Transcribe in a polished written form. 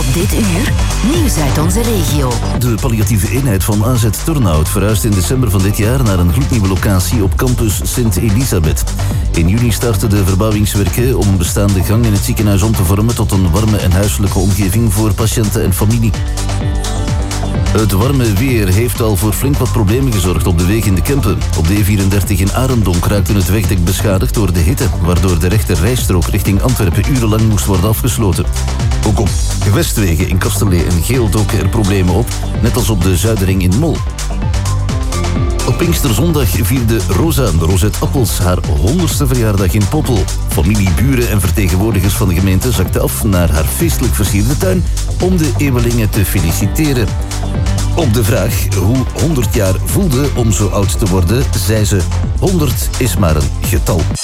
Dit uur, nieuws uit onze regio. De palliatieve eenheid van AZ Turnhout verhuist in december van dit jaar naar een gloednieuwe locatie op campus Sint-Elisabeth. In juni starten de verbouwingswerken om een bestaande gang in het ziekenhuis om te vormen tot een warme en huiselijke omgeving voor patiënten en familie. Het warme weer heeft al voor flink wat problemen gezorgd op de weg in de Kempen. Op de E34 in Arendonk raakte het wegdek beschadigd door de hitte, waardoor de rechter rijstrook richting Antwerpen urenlang moest worden afgesloten. Ook op gewestwegen in Kastelee en Geel doken er problemen op, net als op de Zuidering in Mol. Op Pinksterzondag vierde Rosa de Rosette Appels haar 100ste verjaardag in Poppel. Familie, buren en vertegenwoordigers van de gemeente zakten af naar haar feestelijk versierde tuin om de eeuwelingen te feliciteren. Op de vraag hoe 100 jaar voelde om zo oud te worden, zei ze: 100 is maar een getal.